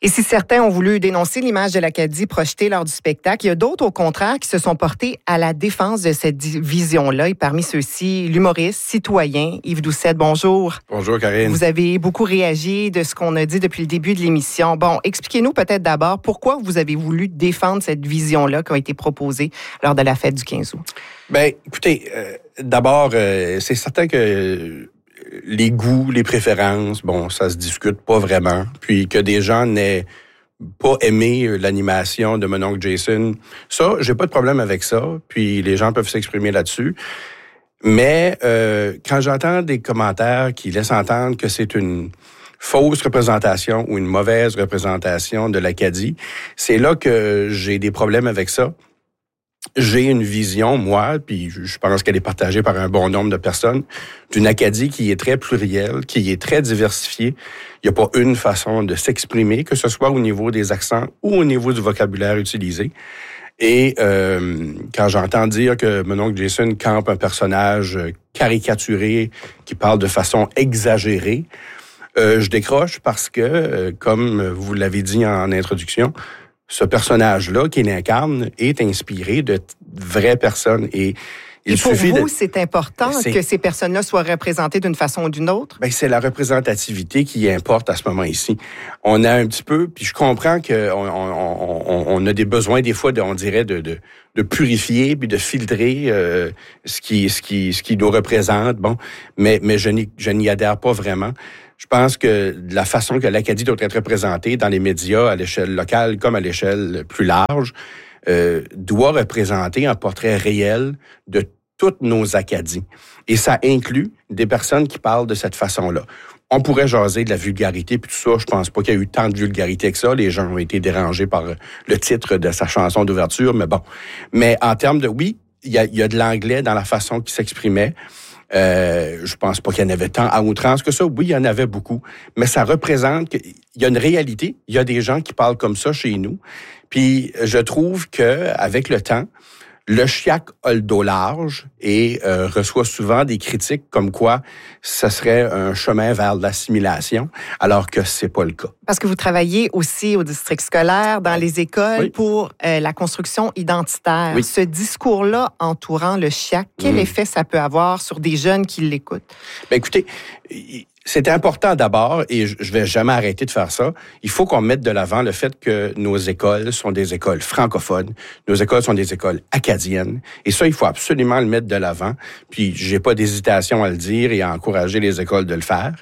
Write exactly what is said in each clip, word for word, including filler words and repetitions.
Et si certains ont voulu dénoncer l'image de l'Acadie projetée lors du spectacle, il y a d'autres, au contraire, qui se sont portés à la défense de cette vision-là. Et parmi ceux-ci, l'humoriste, citoyen, Yves Doucette. Bonjour. Bonjour, Karine. Vous avez beaucoup réagi de ce qu'on a dit depuis le début de l'émission. Bon, expliquez-nous peut-être d'abord pourquoi vous avez voulu défendre cette vision-là qui a été proposée lors de la fête du quinze août. Bien, écoutez, euh, d'abord, euh, c'est certain que les goûts, les préférences, bon, ça se discute pas vraiment. Puis que des gens n'aient pas aimé l'animation de mon oncle Jason, ça, j'ai pas de problème avec ça. Puis les gens peuvent s'exprimer là-dessus. Mais euh, quand j'entends des commentaires qui laissent entendre que c'est une fausse représentation ou une mauvaise représentation de l'Acadie, c'est là que j'ai des problèmes avec ça. J'ai une vision, moi, puis je pense qu'elle est partagée par un bon nombre de personnes, d'une Acadie qui est très plurielle, qui est très diversifiée. Il n'y a pas une façon de s'exprimer, que ce soit au niveau des accents ou au niveau du vocabulaire utilisé. Et euh, quand j'entends dire que mon oncle Jason campe un personnage caricaturé qui parle de façon exagérée, euh, je décroche parce que, euh, comme vous l'avez dit en introduction, ce personnage-là qui l'incarne est inspiré de vraies personnes. Et, il et pour suffit vous, de... c'est important c'est... que ces personnes-là soient représentées d'une façon ou d'une autre? Bien, c'est la représentativité qui importe à ce moment ici. On a un petit peu, puis je comprends qu'on on, on, on a des besoins des fois, de, on dirait, de, de, de purifier puis de filtrer euh, ce qui, ce qui, ce qui nous représente. Bon, mais, mais je n'y, je n'y adhère pas vraiment. Je pense que la façon que l'Acadie doit être représentée dans les médias à l'échelle locale comme à l'échelle plus large euh, doit représenter un portrait réel de toutes nos Acadies. Et ça inclut des personnes qui parlent de cette façon-là. On pourrait jaser de la vulgarité puis tout ça. Je pense pas qu'il y a eu tant de vulgarité que ça. Les gens ont été dérangés par le titre de sa chanson d'ouverture, mais bon. Mais en termes de... Oui, il y a, il y a de l'anglais dans la façon qu'il s'exprimait. Euh, je pense pas qu'il y en avait tant à outrance que ça. Oui, il y en avait beaucoup. Mais ça représente qu'il y a une réalité. Il y a des gens qui parlent comme ça chez nous. Puis je trouve que avec le temps, le chiac a le dos large et euh, reçoit souvent des critiques comme quoi ce serait un chemin vers l'assimilation, alors que c'est pas le cas. Parce que vous travaillez aussi au district scolaire, dans les écoles, oui. pour euh, la construction identitaire. Oui. Ce discours-là entourant le chiac, quel mmh. effet ça peut avoir sur des jeunes qui l'écoutent? Bien, écoutez, c'est important d'abord, et je vais jamais arrêter de faire ça, il faut qu'on mette de l'avant le fait que nos écoles sont des écoles francophones, nos écoles sont des écoles acadiennes, et ça, il faut absolument le mettre de l'avant, puis j'ai pas d'hésitation à le dire et à encourager les écoles de le faire.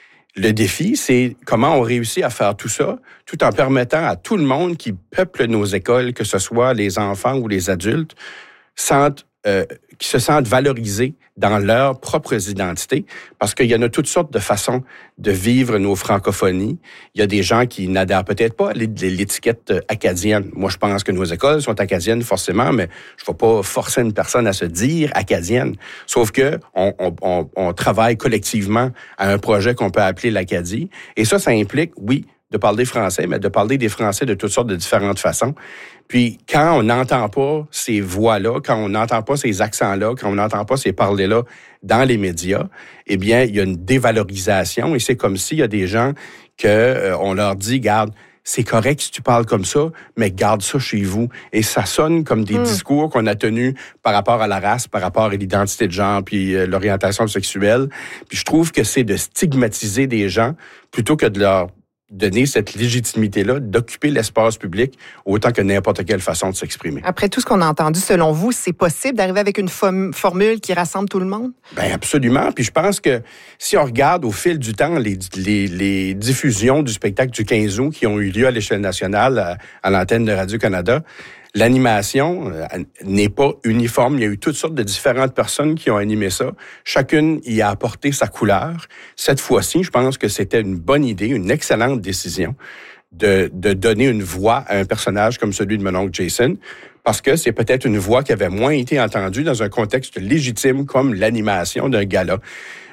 Le défi, c'est comment on réussit à faire tout ça, tout en permettant à tout le monde qui peuple nos écoles, que ce soit les enfants ou les adultes, sentent Euh, qui se sentent valorisés dans leurs propres identités, parce qu'il y en a toutes sortes de façons de vivre nos francophonies. Il y a des gens qui n'adhèrent peut-être pas à l'étiquette acadienne. Moi, je pense que nos écoles sont acadiennes forcément, mais je ne vais pas forcer une personne à se dire acadienne. Sauf que on, on, on travaille collectivement à un projet qu'on peut appeler l'Acadie. Et ça, ça implique, oui, de parler français, mais de parler des Français de toutes sortes de différentes façons. Puis, quand on n'entend pas ces voix-là, quand on n'entend pas ces accents-là, quand on n'entend pas ces parlers-là dans les médias, eh bien, il y a une dévalorisation et c'est comme s'il y a des gens que euh, on leur dit, garde, c'est correct si tu parles comme ça, mais garde ça chez vous. Et ça sonne comme des mmh. discours qu'on a tenus par rapport à la race, par rapport à l'identité de genre, puis euh, l'orientation sexuelle. Puis je trouve que c'est de stigmatiser des gens plutôt que de leur donner cette légitimité-là d'occuper l'espace public autant que n'importe quelle façon de s'exprimer. Après tout ce qu'on a entendu, selon vous, c'est possible d'arriver avec une fom- formule qui rassemble tout le monde? Bien, absolument. Puis je pense que si on regarde au fil du temps les, les, les diffusions du spectacle du quinze août qui ont eu lieu à l'échelle nationale à, à l'antenne de Radio-Canada, l'animation euh, n'est pas uniforme. Il y a eu toutes sortes de différentes personnes qui ont animé ça. Chacune y a apporté sa couleur. Cette fois-ci, je pense que c'était une bonne idée, une excellente décision de, de donner une voix à un personnage comme celui de mon oncle Jason, parce que c'est peut-être une voix qui avait moins été entendue dans un contexte légitime comme l'animation d'un gala.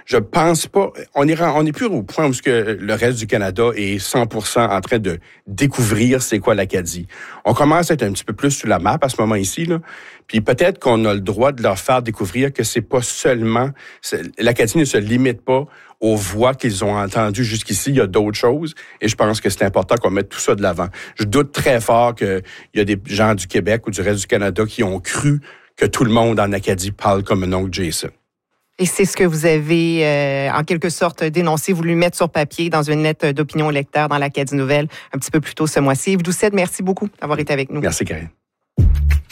je pense pas, on est, on est plus au point où que le reste du Canada est cent pour cent en train de découvrir c'est quoi l'Acadie. On commence à être un petit peu plus sur la map à ce moment ici, là. Puis peut-être qu'on a le droit de leur faire découvrir que c'est pas seulement, l'Acadie ne se limite pas aux voix qu'ils ont entendues jusqu'ici, il y a d'autres choses, et je pense que c'est important qu'on mette tout ça de l'avant. Je doute très fort qu'il y a des gens du Québec ou du reste du Canada qui ont cru que tout le monde en Acadie parle comme un oncle Jason. Et c'est ce que vous avez, euh, en quelque sorte, dénoncé, voulu mettre sur papier dans une lettre d'opinion au lecteur dans l'Acadie Nouvelle un petit peu plus tôt ce mois-ci. Yves Doucet, merci beaucoup d'avoir été avec nous. Merci, Karine.